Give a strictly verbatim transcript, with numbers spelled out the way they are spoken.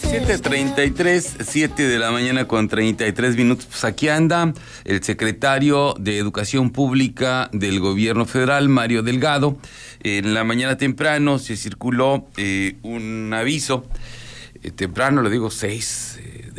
siete treinta y tres, siete de la mañana con treinta y tres minutos. Pues aquí anda el secretario de Educación Pública del Gobierno Federal, Mario Delgado. En la mañana temprano se circuló eh, un aviso, eh, temprano, le digo seis